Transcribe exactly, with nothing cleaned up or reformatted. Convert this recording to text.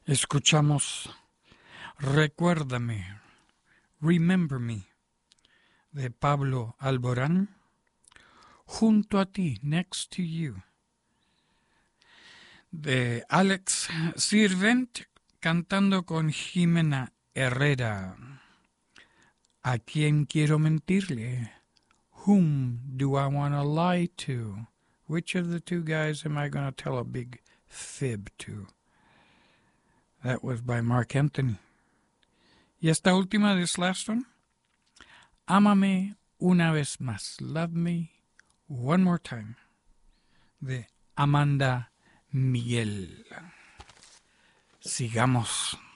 Escuchamos Recuérdame, Remember Me, de Pablo Alborán, Junto a ti, Next to You, de Alex Sirvent, cantando con Jimena Herrera. ¿A quién quiero mentirle? Whom do I want to lie to? Which of the two guys am I going to tell a big fib to? That was by Mark Anthony. Y esta última, this last one, Ámame una vez más, Love Me One More Time, de Amanda Miguel. Sigamos.